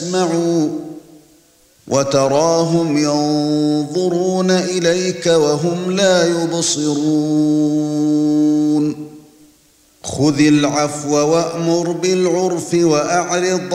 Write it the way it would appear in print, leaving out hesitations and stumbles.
يَسْمَعُوا وَتَرَاهُمْ يَنظُرُونَ إِلَيْكَ وَهُمْ لَا يُبْصِرُونَ خُذِ الْعَفْوَ وَأْمُرْ بِالْعُرْفِ وَأَعْرِضْ